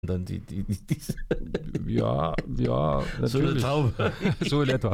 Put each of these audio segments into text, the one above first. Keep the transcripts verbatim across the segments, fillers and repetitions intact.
dann die, die, die diese Ja, ja, natürlich. so eine Traube. So in etwa.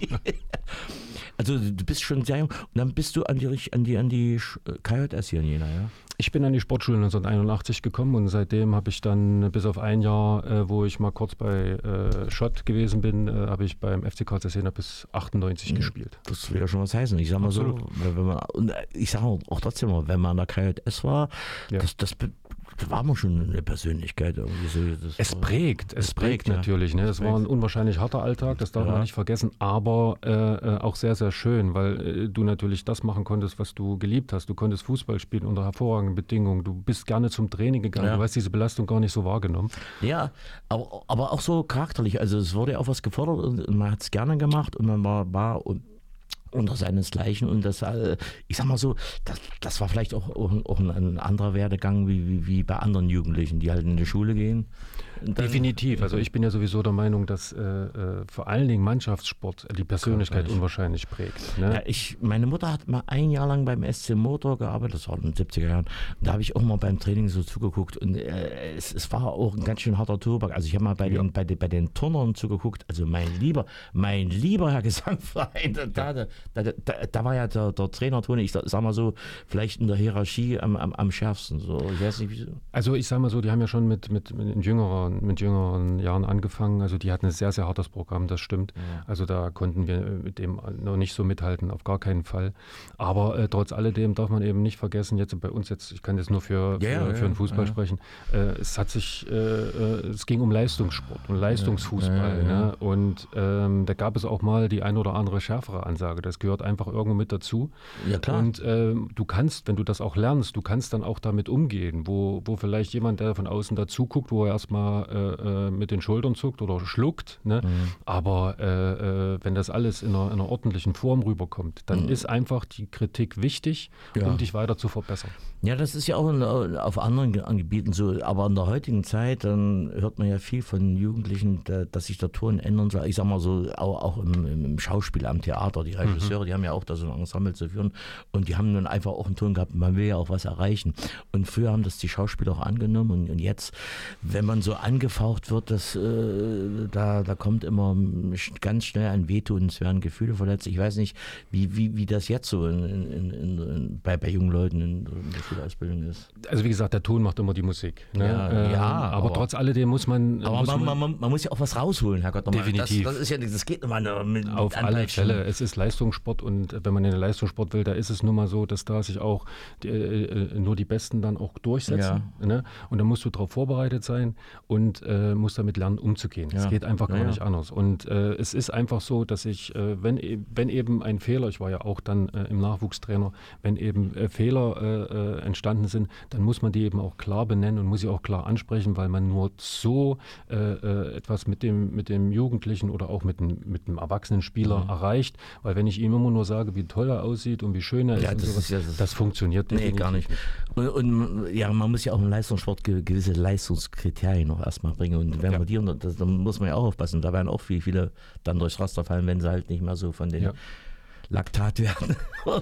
Also du bist schon sehr jung und dann bist du an die an die an die K J S hier in Jena, ja? Ich bin an die Sportschule neunzehnhunderteinundachtzig gekommen und seitdem habe ich dann bis auf ein Jahr, äh, wo ich mal kurz bei äh, Schott gewesen bin, äh, habe ich beim F C Karl Zeiss Jena bis achtundneunzig mhm. gespielt. Das will ja schon was heißen. Ich sag mal Absolut. so, wenn man, und ich sage auch trotzdem mal, wenn man an der K J S war, ja. das, das Da war man schon eine Persönlichkeit irgendwie so. Das es war, prägt, es, es prägt, prägt ja. natürlich. Ne? Es war ein unwahrscheinlich harter Alltag, das darf ja. man nicht vergessen, aber äh, auch sehr, sehr schön, weil äh, du natürlich das machen konntest, was du geliebt hast. Du konntest Fußball spielen unter hervorragenden Bedingungen. Du bist gerne zum Training gegangen, ja. du hast diese Belastung gar nicht so wahrgenommen. Ja, aber, aber auch so charakterlich. Also es wurde auch was gefordert und man hat es gerne gemacht und man war, war und unter seinesgleichen und das, ich sag mal so, das, das war vielleicht auch, auch ein anderer Werdegang wie, wie, wie bei anderen Jugendlichen, die halt in die Schule gehen. Dann, Definitiv, also ich bin ja sowieso der Meinung, dass äh, äh, vor allen Dingen Mannschaftssport die Persönlichkeit unwahrscheinlich prägt. Ne? Ja, ich, meine Mutter hat mal ein Jahr lang beim S C Motor gearbeitet, das war in den siebziger Jahren, da habe ich auch mal beim Training so zugeguckt und äh, es, es war auch ein ganz schön harter Tobak, also ich habe mal bei, ja. den, bei, den, bei den Turnern zugeguckt, also mein lieber, mein lieber Herr Gesangverein, da, da, Da, da, da war ja der, der Trainer Toni, ich sag mal so, vielleicht in der Hierarchie am, am, am schärfsten. So. Ich weiß nicht, wieso. Also ich sag mal so, die haben ja schon mit, mit, mit, jüngeren, mit jüngeren Jahren angefangen. Also die hatten ein sehr, sehr hartes Programm, das stimmt. Ja. Also da konnten wir mit dem noch nicht so mithalten, auf gar keinen Fall. Aber äh, trotz alledem darf man eben nicht vergessen, jetzt bei uns jetzt, ich kann jetzt nur für, für, ja, ja, für den Fußball ja. sprechen, äh, es hat sich, äh, es ging um Leistungssport und Leistungsfußball. Ja, ja, ja. Ne? Und ähm, da gab es auch mal die ein oder andere schärfere Ansage. Das gehört einfach irgendwo mit dazu. Ja, klar. Und äh, du kannst, wenn du das auch lernst, du kannst dann auch damit umgehen, wo, wo vielleicht jemand, der von außen dazu guckt, wo er erstmal äh, mit den Schultern zuckt oder schluckt, ne? Mhm. Aber äh, wenn das alles in einer, in einer ordentlichen Form rüberkommt, dann mhm. ist einfach die Kritik wichtig, ja. um dich weiter zu verbessern. Ja, das ist ja auch in, auf anderen Gebieten so, aber in der heutigen Zeit, dann hört man ja viel von Jugendlichen, dass sich der Ton ändern soll. Ich sag mal so, auch, auch im, im Schauspiel, am Theater, die Regisseure, mhm. die haben ja auch da so ein Ensemble zu führen und die haben dann einfach auch einen Ton gehabt, man will ja auch was erreichen. Und früher haben das die Schauspieler auch angenommen und, und jetzt, wenn man so angefaucht wird, das, äh, da, da kommt immer ganz schnell ein Wehtun, es werden Gefühle verletzt. Ich weiß nicht, wie, wie, wie das jetzt so in, in, in, in, bei, bei jungen Leuten in, in der Schulausbildung ist. Also wie gesagt, der Ton macht immer die Musik. Ne? Ja, ähm, ja aber, aber trotz alledem muss man... Aber muss man, man, man, man muss ja auch was rausholen, Herrgott. Definitiv. Das, das, ist ja, das geht nochmal mit Auf alle Fälle. Es ist Leistungssport und wenn man in den Leistungssport will, da ist es nun mal so, dass da sich auch die, äh, nur die Besten dann auch durchsetzen. Ja. Ne? Und da musst du darauf vorbereitet sein und äh, musst damit lernen, umzugehen. Es ja. geht einfach gar ja, nicht ja. anders. Und äh, es ist einfach so, dass ich, äh, wenn, wenn eben ein Fehler, ich war ja auch dann äh, im Nachwuchstrainer, wenn eben äh, Fehler äh, entstanden sind, dann muss man die eben auch klar benennen und muss sie auch klar ansprechen, weil man nur so äh, äh, etwas mit dem, mit dem Jugendlichen oder auch mit dem, mit dem erwachsenen Spieler mhm. erreicht. Weil wenn ich ihm immer nur sage, wie toll er aussieht und wie schön er ist, ja, und das, sowas, ist ja, das, das funktioniert nee, definitiv gar nicht. Und, und ja, man muss ja auch im Leistungssport gewisse Leistungskriterien noch erstmal bringen. Und wenn ja. man die, und das, dann muss man ja auch aufpassen. Da werden auch viele, viele dann durchs Raster fallen, wenn sie halt nicht mehr so von den ja. Laktat werden.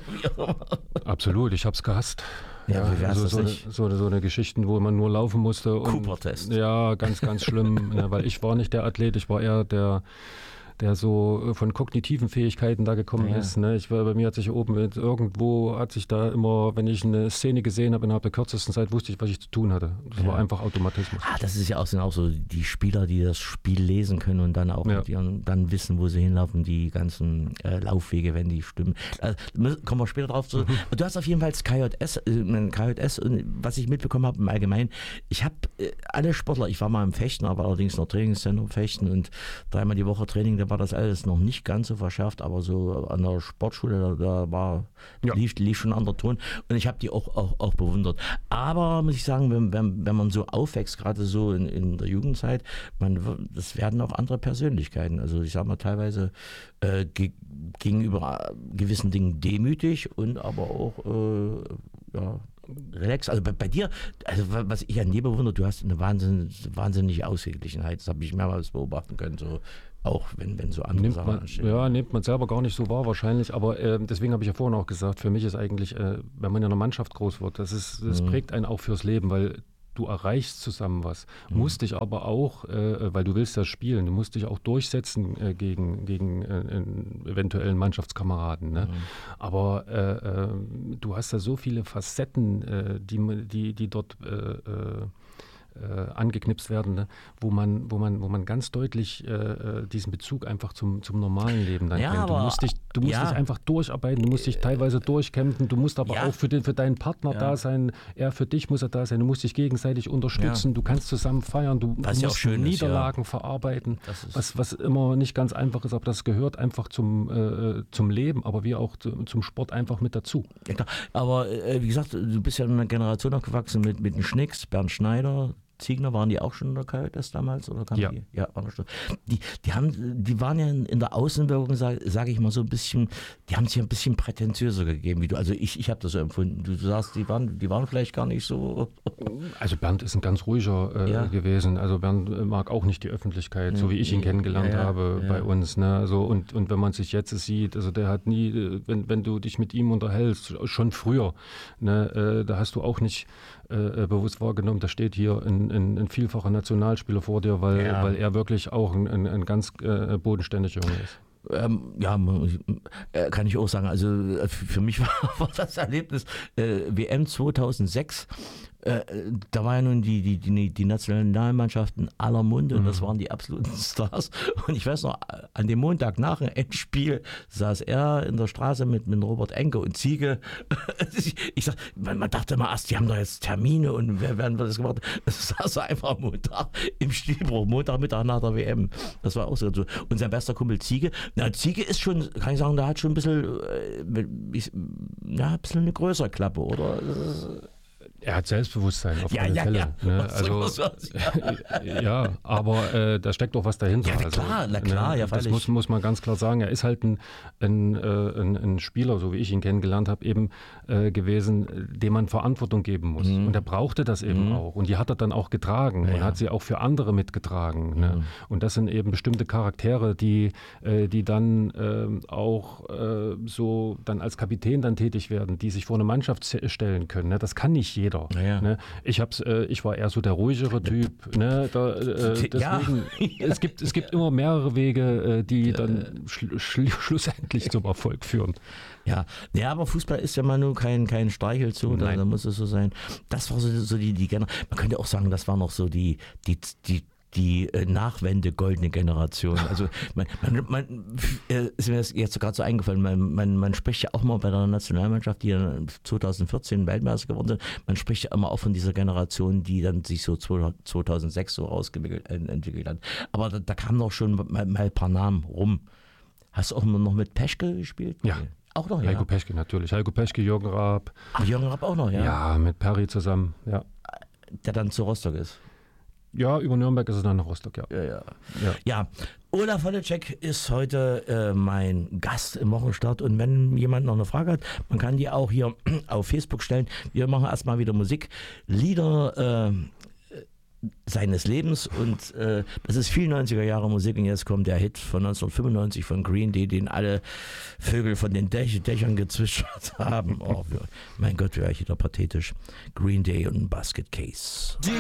Absolut, ich hab's gehasst. Ja, ja, wie also das so, nicht? So, so eine Geschichten, wo man nur laufen musste. Cooper-Test. Ja, ganz, ganz schlimm, ja, weil ich war nicht der Athlet, ich war eher der der so von kognitiven Fähigkeiten da gekommen ja. ist. Ne? Ich war, bei mir hat sich oben irgendwo, hat sich da immer, wenn ich eine Szene gesehen habe, innerhalb der kürzesten Zeit wusste ich, was ich zu tun hatte. Das ja. war einfach Automatismus. Ah, das ist ja auch, sind auch so die Spieler, die das Spiel lesen können und dann auch ja. ihren, dann wissen, wo sie hinlaufen, die ganzen äh, Laufwege, wenn die stimmen. Also, kommen wir später drauf zu. Mhm. Du hast auf jeden Fall das K J S, äh, K J S, und was ich mitbekommen habe im Allgemeinen, ich habe äh, alle Sportler, ich war mal im Fechten, aber allerdings noch Trainingszentrum Fechten und dreimal die Woche Training, da war das alles noch nicht ganz so verschärft, aber so an der Sportschule, da, da war, ja. lief, lief schon ein anderer Ton und ich habe die auch, auch, auch bewundert. Aber muss ich sagen, wenn, wenn, wenn man so aufwächst, gerade so in, in der Jugendzeit, man, das werden auch andere Persönlichkeiten. Also ich sage mal teilweise äh, ge, gegenüber gewissen Dingen demütig und aber auch äh, ja, relax. Also bei, bei dir, also was ich an dir bewundere, du hast eine Wahnsinn, wahnsinnige Ausgeglichenheit. Das habe ich mehrmals beobachten können. So auch wenn, wenn so andere nimmt Sachen man, anstehen. Ja, nimmt man selber gar nicht so wahr wahrscheinlich, aber äh, deswegen habe ich ja vorhin auch gesagt, für mich ist eigentlich, äh, wenn man in einer Mannschaft groß wird, das, ist, das mhm. prägt einen auch fürs Leben, weil du du erreichst zusammen was, mhm. musst dich aber auch, äh, weil du willst ja spielen, du musst dich auch durchsetzen äh, gegen, gegen äh, eventuellen Mannschaftskameraden. Ne? Mhm. Aber äh, äh, du hast ja so viele Facetten, äh, die, die, die dort äh, äh, Äh, angeknipst werden, ne? wo man, wo man, wo man ganz deutlich äh, diesen Bezug einfach zum, zum normalen Leben dann ja, kennt. Du aber, musst, dich, du musst ja. dich einfach durcharbeiten, du musst dich teilweise durchkämpfen, du musst aber ja. auch für, den, für deinen Partner ja. da sein, er für dich muss er da sein, du musst dich gegenseitig unterstützen, ja. du kannst zusammen feiern, du was musst ja auch schön Niederlagen ist, ja. verarbeiten, was, was immer nicht ganz einfach ist, aber das gehört einfach zum, äh, zum Leben, aber wie auch zu, zum Sport einfach mit dazu. Ja, klar. Aber äh, wie gesagt, du bist ja in einer Generation aufgewachsen mit, mit den Schnicks, Bernd Schneider, Ziegner, waren die auch schon in der K J S damals? Oder kamen ja. Die? Ja, waren schon. Die, die, haben, die waren ja in, in der Außenwirkung, sage sag ich mal so ein bisschen, die haben sich ein bisschen prätentiöser gegeben, wie du. Also ich, ich habe das so empfunden. Du, du sagst, die waren, die waren vielleicht gar nicht so. Also Bernd ist ein ganz ruhiger äh, ja. gewesen. Also Bernd mag auch nicht die Öffentlichkeit, so wie ich ihn kennengelernt ja, ja, habe ja. bei uns. Ne? Also und, und wenn man sich jetzt sieht, also der hat nie, wenn, wenn du dich mit ihm unterhältst, schon früher, ne, äh, da hast du auch nicht äh, bewusst wahrgenommen, da steht hier ein, ein, ein vielfacher Nationalspieler vor dir, weil, ja. weil er wirklich auch ein, ein, ein ganz äh, bodenständiger Junge ist. Ähm, ja, kann ich auch sagen. Also für mich war, war das Erlebnis äh, W M zweitausendsechs. Äh, da war ja nun die, die, die, die Nationalmannschaft in aller Munde und mhm. das waren die absoluten Stars. Und ich weiß noch, an dem Montag nach dem Endspiel saß er in der Straße mit, mit Robert Enke und Ziege. Ich, ich sag, man, man dachte immer erst, die haben doch jetzt Termine und wer werden wir das gemacht? Das saß einfach am Montag im Stilbruch, Montagmittag nach der W M. Das war auch so. Und sein bester Kumpel Ziege, na, Ziege ist schon, kann ich sagen, der hat schon ein bisschen, äh, ja, ein bisschen eine größere Klappe, oder? Er hat Selbstbewusstsein auf ja, alle ja, Fälle. Ja, ne? Also, ja. ja, aber äh, da steckt auch was dahinter. Ja, klar, also, na klar, ne? ja, das muss, muss man ganz klar sagen. Er ist halt ein, ein, äh, ein, ein Spieler, so wie ich ihn kennengelernt habe, eben äh, gewesen, dem man Verantwortung geben muss. Mhm. Und er brauchte das eben mhm. auch. Und die hat er dann auch getragen ja, und hat sie auch für andere mitgetragen. Mhm. Ne? Und das sind eben bestimmte Charaktere, die, äh, die dann äh, auch äh, so dann als Kapitän dann tätig werden, die sich vor eine Mannschaft stellen können. Ne? Das kann nicht jeder. Ja. Ne? Ich, hab's, äh, ich war eher so der ruhigere Typ. Ne? Da, äh, deswegen, ja. es, gibt, es gibt immer mehrere Wege, äh, die dann schl schl schlussendlich zum Erfolg führen. Ja. ja, aber Fußball ist ja mal nur kein, kein Streichelzoo, da, da muss es so sein. Das war so, so die, die Generation. Man könnte auch sagen, das war noch so die, die, die die äh, Nachwende goldene Generation. Also man, man, man äh, ist mir jetzt gerade so eingefallen, man, man, man spricht ja auch mal bei der Nationalmannschaft, die dann zweitausendvierzehn Weltmeister geworden sind, man spricht ja immer auch von dieser Generation, die dann sich so zweitausendsechs so rausentwickelt äh, hat. Aber da, da kamen doch schon mal, mal ein paar Namen rum. Hast du auch noch mit Peschke gespielt? Ja. Auch noch, ja. Heiko Peschke natürlich. Heiko Peschke, Jürgen Raab. Ach, Jürgen Raab auch noch, ja? Ja, mit Perry zusammen, ja. Der dann zu Rostock ist. Ja, über Nürnberg ist es dann nach Rostock, ja. Ja, ja. ja. ja. Olaf Holleczek ist heute äh, mein Gast im Wochenstart und wenn jemand noch eine Frage hat, man kann die auch hier auf Facebook stellen. Wir machen erstmal wieder Musik, Lieder äh, seines Lebens und äh, das ist viel neunziger Jahre Musik und jetzt kommt der Hit von neunzehnhundertfünfundneunzig von Green Day, den alle Vögel von den Däch Dächern gezwitschert haben. Oh, mein Gott, wäre ich wieder pathetisch. Green Day und Basket Case. Die